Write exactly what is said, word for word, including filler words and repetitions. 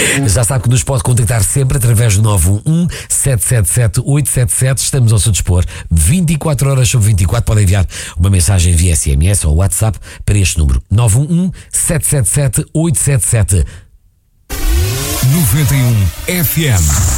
Já sabe que nos pode contactar sempre através do nove um um, sete sete sete, oito sete sete. Estamos ao seu dispor vinte e quatro horas sobre vinte e quatro. Pode enviar uma mensagem via S M S ou WhatsApp para este número nove um um, sete sete sete, oito sete sete. noventa e um F M.